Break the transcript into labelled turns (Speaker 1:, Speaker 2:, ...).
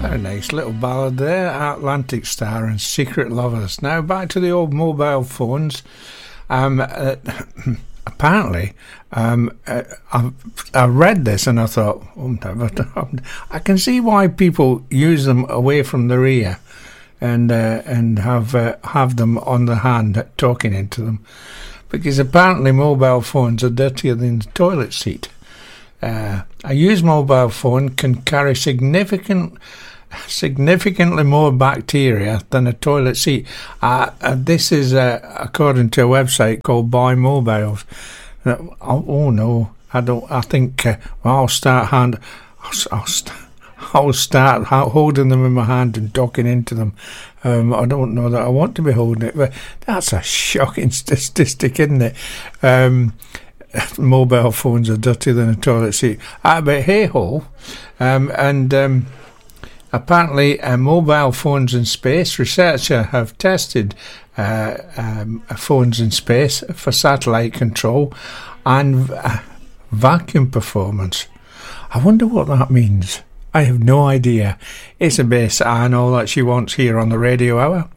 Speaker 1: A nice little ballad there, Atlantic Star and Secret Lovers. Now back to the old mobile phones. Apparently, I read this and I thought, I can see why people use them away from their ear and have them on the hand talking into them, because apparently mobile phones are dirtier than the toilet seat. A used mobile phone can carry significantly more bacteria than a toilet seat. This is according to a website called Buy Mobiles. Oh no, I don't. I think I'll start holding them in my hand and talking into them. I don't know that I want to be holding it, but that's a shocking statistic, isn't it? Mobile phones are dirtier than a toilet seat. But hey ho, apparently, mobile phones in space. Researchers have tested phones in space for satellite control and vacuum performance. I wonder what that means. I have no idea. It's a base and all that she wants here on the Radio Hour.